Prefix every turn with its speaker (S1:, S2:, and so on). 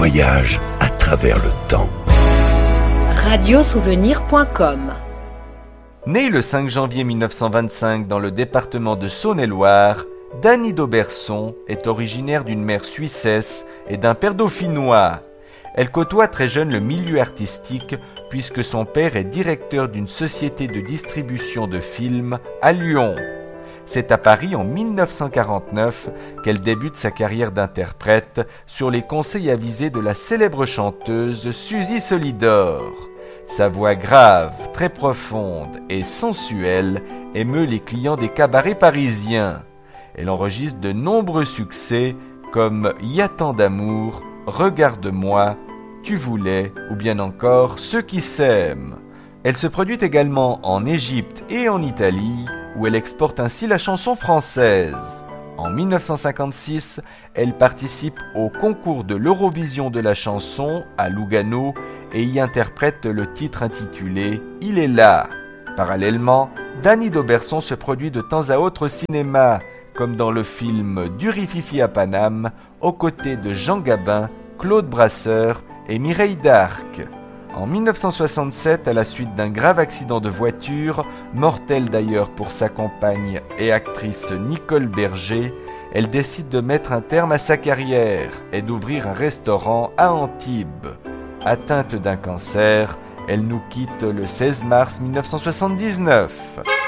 S1: voyage à travers le temps.
S2: Radiosouvenir.com.
S3: Né le 5 janvier 1925 dans le département de Saône-et-Loire, Dany d'Auberson est originaire d'une mère suissesse et d'un père dauphinois. Elle côtoie très jeune le milieu artistique puisque son père est directeur d'une société de distribution de films à Lyon. C'est à Paris en 1949 qu'elle débute sa carrière d'interprète sur les conseils avisés de la célèbre chanteuse Suzy Solidor. Sa voix grave, très profonde et sensuelle émeut les clients des cabarets parisiens. Elle enregistre de nombreux succès comme Y a tant d'amour, Regarde-moi, Tu voulais ou bien encore Ceux qui s'aiment. Elle se produit également en Égypte et en Italie où elle exporte ainsi la chanson française. En 1956, elle participe au concours de l'Eurovision de la chanson à Lugano et y interprète le titre intitulé « Il est là ». Parallèlement, Dany d'Auberson se produit de temps à autre au cinéma, comme dans le film « Du Rififi à Paname », aux côtés de Jean Gabin, Claude Brasseur et Mireille d'Arc. En 1967, à la suite d'un grave accident de voiture, mortel d'ailleurs pour sa compagne et actrice Nicole Berger, elle décide de mettre un terme à sa carrière et d'ouvrir un restaurant à Antibes. Atteinte d'un cancer, elle nous quitte le 16 mars 1979.